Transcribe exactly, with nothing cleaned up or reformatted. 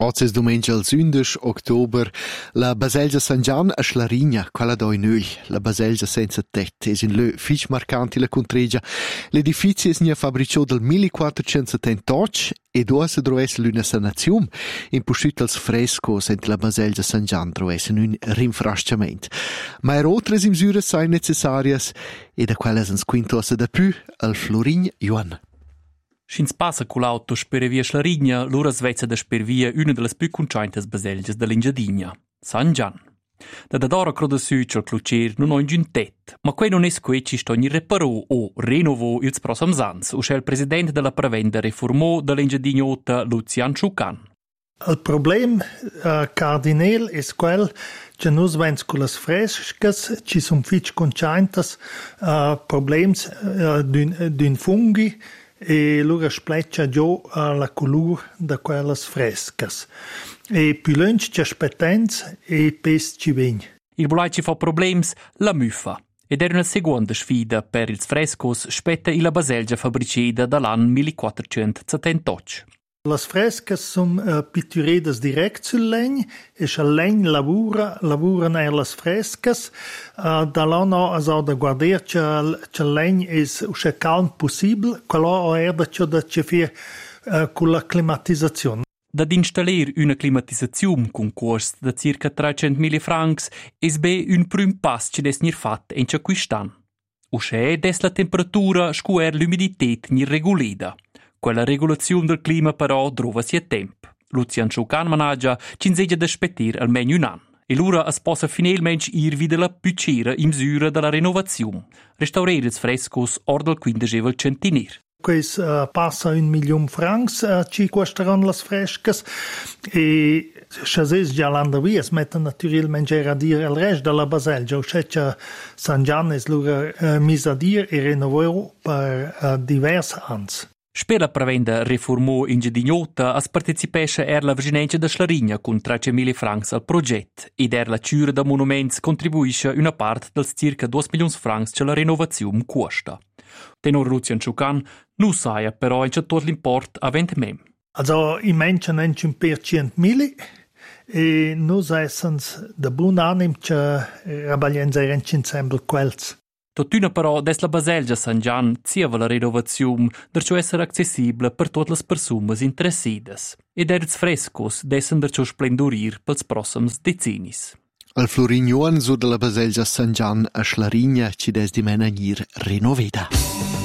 Oggi è domenica il undici ottobre, la Baselgia San Gian a Schlarigna, quella da in Öl, la Baselgia senza tetto, è in lö fitch marcanti la contregia. L'edificio è nia fabbricò del millequattrocentosettantotto e due se drovesse l'una sanazione, imposto als frescos entre la Baselgia San Gian drovesse un rinfrasciamento. Ma er altre misure sono necessarie e da quelle ens quintosse da più al Florin Juan. Schins passa con l'auto per via Schlarigna, l'ora svezza da per via una delle più conciantes baselgias dell'Engiadina, San Gian. Da da d'ora croda succia al clucer non ho in giuntet, ma quei non è sque ci sto ni reparò o rinnovò ils prossimi anni, uscì il presidente della prevenda reformò dell'Engiadignota Lucian Ciucan. Il problema uh, cardinale è quel che nus vens con las frescas ci son fitch conciantes uh, problemi uh, d'un, d'un funghi e lura spleccia giù la color da quelles frescas. E più lunch ci aspettens e pes ci vegn. Il bulai ci fa problems la muffa. Ed era una seconda sfida per ils frescos spetta la Baselgia fabbricida dall'anno millequattrocentosettantotto. Las frescas son uh, pitturedas direct sul legn e al legn lavura, lavuran er las frescas. Uh, da là no also da guardar che il legn es usce calm possibile, quello è da che da che fir uh, con la climatizzazione. Dad installar una climatizzazione con cost da circa trecentomila francs es be un prim pass che des nir fat en che quistan. Usce des la temperatura scuer l'umidität nir regulida. Quella regolazione del clima però trovasi a tempo. Lucian Ciucan managgia cinzeggia da spettir almeno un anno. E l'ora es possa finalmente ir via della piccera in misura della renovazione. Restaurare ils frescos or del quindigevel centinir. Quais uh, passa un milione francs uh, ci costeranno las frescas e se già l'andavies mettono naturalmente a dire il resto della Baselgia. O se San Gian è l'ora uh, misa a dire e rinnovò per uh, diversi anni. Per la prevenda reformò in Engiadignota as partecipesce er la vicinanza da Schlarigna con trecentomila francs al progetto ed er la cura da monuments contribuisce una parte dels circa due milioni francs che la renovazione costa. Tenor Lucian Ciucan non saia però in tutto l'import a venti mem. Also i menschen nenchen per centomila e nus essens da buon anim che rabaglienza erenci ensemble quels. Totuna però des la Baselgia San Gian zieva la renovazione derciò essere accessibile per tutte le persone interessidas ed erz frescos dessen derciò splendorir pels prossims decinis. Al Florignon su della Baselgia San Gian a Schlarigna ci des di menagir renoveda.